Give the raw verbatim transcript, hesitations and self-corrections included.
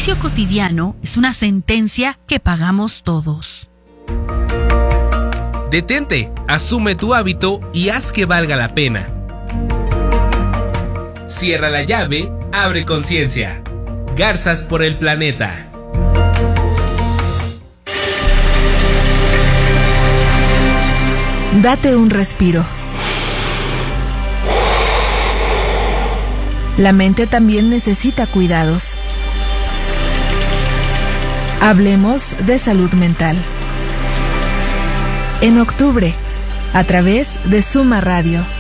suicidio cotidiano es una sentencia que pagamos todos. Detente, asume tu hábito y haz que valga la pena. Cierra la llave, abre conciencia. Garzas por el planeta. Date un respiro. La mente también necesita cuidados. Hablemos de salud mental. En octubre, a través de Suma Radio.